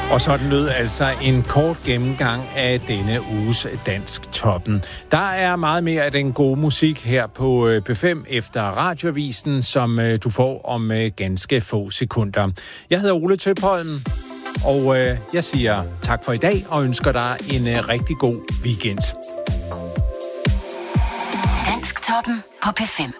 Og sådan lød altså en kort gennemgang af denne uges Dansk Toppen. Der er meget mere af den gode musik her på P5 efter radioavisen, som du får om ganske få sekunder. Jeg hedder Ole Tøpholm, og jeg siger tak for i dag og ønsker dig en rigtig god weekend. Dansk Toppen på P5.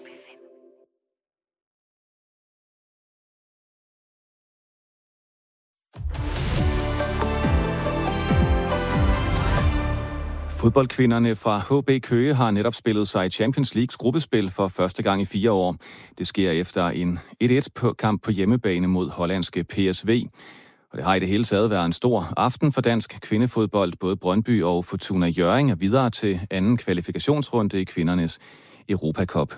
Fodboldkvinderne fra HB Køge har netop spillet sig i Champions Leagues gruppespil for første gang i 4 år. Det sker efter en 1-1-kamp på hjemmebane mod hollandske PSV. Og det har i det hele taget været en stor aften for dansk kvindefodbold. Både Brøndby og Fortuna Hjørring er videre til anden kvalifikationsrunde i kvindernes Europacup.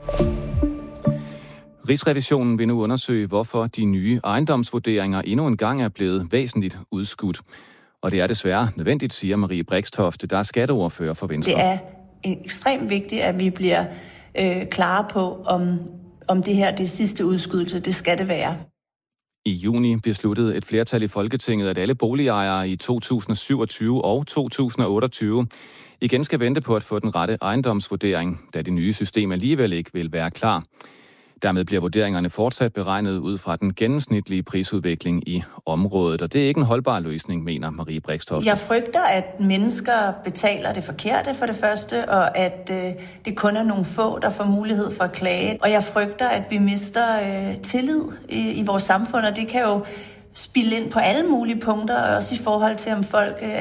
Rigsrevisionen vil nu undersøge, hvorfor de nye ejendomsvurderinger endnu en gang er blevet væsentligt udskudt. Og det er desværre nødvendigt, siger Marie Brixtofte, der er skatteordfører for Venstre. Det er ekstremt vigtigt, at vi bliver klare på, om det her det sidste udskydelse. Det skal det være. I juni besluttede et flertal i Folketinget, at alle boligejere i 2027 og 2028 igen skal vente på at få den rette ejendomsvurdering, da det nye system alligevel ikke vil være klar. Dermed bliver vurderingerne fortsat beregnet ud fra den gennemsnitlige prisudvikling i området, og det er ikke en holdbar løsning, mener Marie Brixtofte. Jeg frygter, at mennesker betaler det forkerte for det første, og at det kun er nogle få, der får mulighed for at klage. Og jeg frygter, at vi mister tillid i vores samfund, og det kan jo spille ind på alle mulige punkter, også i forhold til, om folk